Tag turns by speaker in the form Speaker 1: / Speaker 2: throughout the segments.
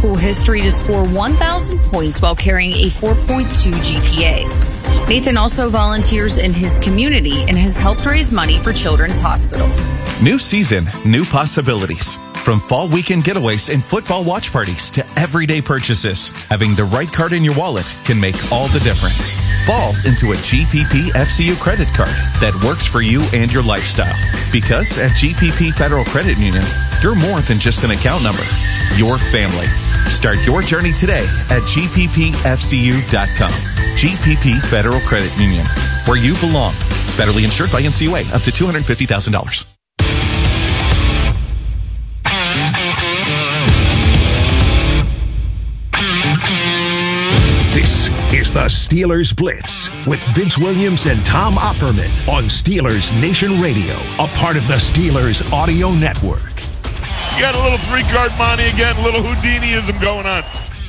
Speaker 1: school history to score 1,000 points while carrying a 4.2 GPA. Nathan also volunteers in his community and has helped raise money for Children's Hospital.
Speaker 2: New season, new possibilities. From fall weekend getaways and football watch parties to everyday purchases, having the right card in your wallet can make all the difference. Fall into a GPP FCU credit card that works for you and your lifestyle. Because at GPP Federal Credit Union, you're more than just an account number. Your family. Start your journey today at gppfcu.com. GPP Federal Credit Union, where you belong. Federally insured by NCUA, up to $250,000.
Speaker 3: This is the Steelers Blitz with Vince Williams and Tom Opperman on Steelers Nation Radio, a part of the Steelers Audio Network.
Speaker 4: You got a little three-card money again, a little Houdiniism going on.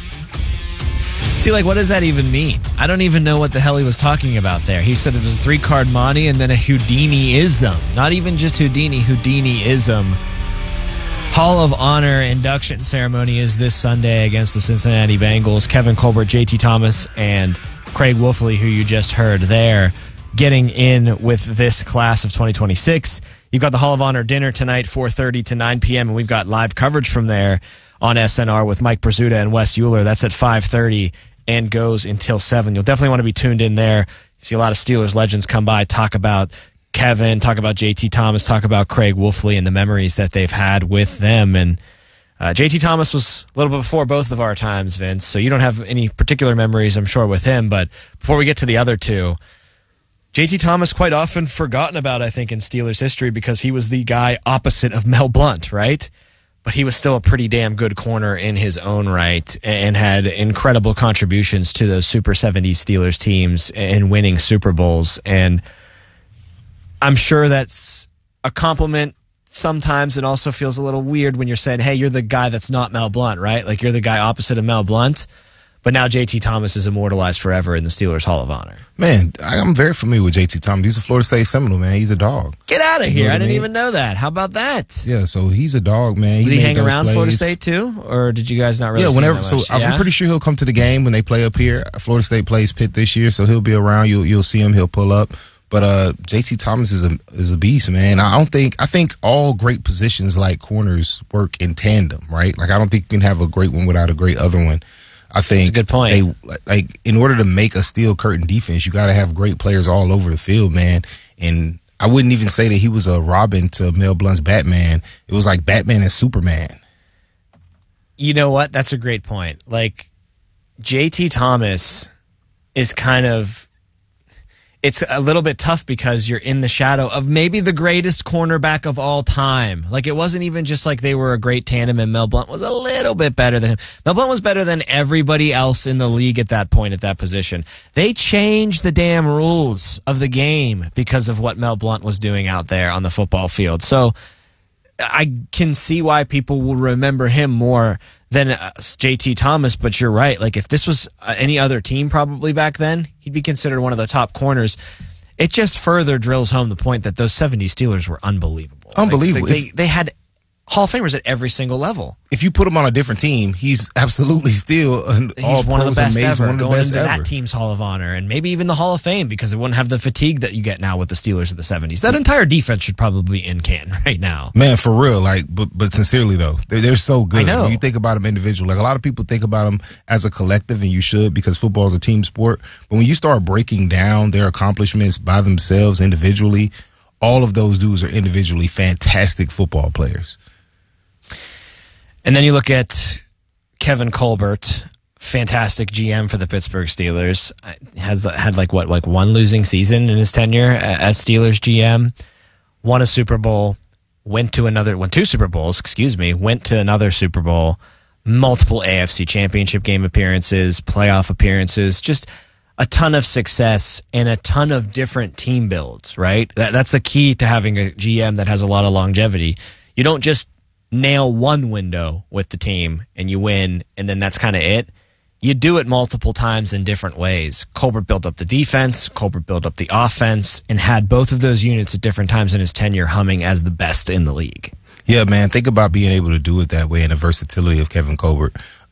Speaker 5: See, like, what does that even mean? I don't even know what the hell he was talking about there. He said it was a three-card money and then a Houdini-ism. Not even just Houdini, Houdini-ism. Hall of Honor induction ceremony is this Sunday against the Cincinnati Bengals. Kevin Colbert, JT Thomas, and Craig Wolfley, who you just heard there, getting in with this class of 2026. You've got the Hall of Honor dinner tonight, 4:30 to 9 p.m., and we've got live coverage from there on SNR with Mike Brazuta and Wes Euler. That's at 5:30 and goes until 7. You'll definitely want to be tuned in there. You see a lot of Steelers legends come by, talk about Kevin, talk about JT Thomas, talk about Craig Wolfley and the memories that they've had with them. And JT Thomas was a little bit before both of our times, Vince, so you don't have any particular memories, I'm sure, with him. But before we get to the other two, JT Thomas quite often forgotten about, I think, in Steelers history because he was the guy opposite of Mel Blount, right? But he was still a pretty damn good corner in his own right and had incredible contributions to those Super 70s Steelers teams and winning Super Bowls. And I'm sure that's a compliment sometimes. It also feels a little weird when you're saying, hey, you're the guy that's not Mel Blount, right? Like, you're the guy opposite of Mel Blount. But now JT Thomas is immortalized forever in the Steelers Hall of Honor.
Speaker 6: Man, I'm very familiar with JT Thomas. He's a Florida State Seminole, man. He's a dog.
Speaker 5: Get out of here. I didn't even know that. How about that?
Speaker 6: Yeah, so he's a dog, man.
Speaker 5: Did he hang around Florida State too? Or did you guys not really see
Speaker 6: whenever.
Speaker 5: him that
Speaker 6: So
Speaker 5: much?
Speaker 6: I'm pretty sure he'll come to the game when they play up here. Florida State plays Pitt this year, so he'll be around. You'll see him. He'll pull up. But JT Thomas is a beast, man. I think all great positions like corners work in tandem, right? Like, I don't think you can have a great one without a great other one. I think
Speaker 5: that's a good point.
Speaker 6: In order to make a steel curtain defense, you got to have great players all over the field, man. And I wouldn't even say that he was a Robin to Mel Blount's Batman. It was like Batman and Superman.
Speaker 5: You know what? That's a great point. Like, JT Thomas is kind of, it's a little bit tough because you're in the shadow of maybe the greatest cornerback of all time. Like, it wasn't even just like they were a great tandem and Mel Blount was a little bit better than him. Mel Blount was better than everybody else in the league at that point, at that position. They changed the damn rules of the game because of what Mel Blount was doing out there on the football field. So I can see why people will remember him more than JT Thomas, but you're right. Like, if this was any other team probably back then, he'd be considered one of the top corners. It just further drills home the point that those 70 Steelers were unbelievable.
Speaker 6: Unbelievable.
Speaker 5: Like, they had Hall of Famers at every single level.
Speaker 6: If you put him on a different team, he's absolutely still
Speaker 5: he's one of the best ever.
Speaker 6: One of the
Speaker 5: going
Speaker 6: best
Speaker 5: into
Speaker 6: ever.
Speaker 5: That team's Hall of Honor and maybe even the Hall of Fame because it wouldn't have the fatigue that you get now with the Steelers of the 70s. That entire defense should probably be in Canton right now.
Speaker 6: Man, for real. Like, but sincerely though, they're so good.
Speaker 5: I know.
Speaker 6: When you think about them individually, like a lot of people think about them as a collective, and you should because football is a team sport. But when you start breaking down their accomplishments by themselves individually, all of those dudes are individually fantastic football players.
Speaker 5: And then you look at Kevin Colbert, fantastic GM for the Pittsburgh Steelers. Had one losing season in his tenure as Steelers GM. Won a Super Bowl, won two Super Bowls, went to another Super Bowl, multiple AFC Championship game appearances, playoff appearances, just a ton of success and a ton of different team builds, right? That's the key to having a GM that has a lot of longevity. You don't just nail one window with the team and you win and then that's kind of it. You do it multiple times in different ways. Colbert built up the defense, Colbert built up the offense, and had both of those units at different times in his tenure humming as the best in the league.
Speaker 6: Yeah, man, think about being able to do it that way and the versatility of Kevin Colbert.